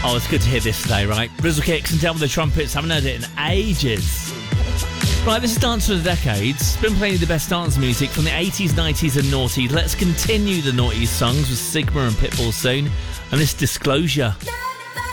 Oh, it's good to hear this today, right? Brizzle Kicks and Down with the Trumpets. Haven't heard it in ages. Right, this is Dance for the Decades. Been playing the best dance music from the 80s, 90s and noughties. Let's continue the noughties songs with Sigma and Pitbull soon. And this Disclosure.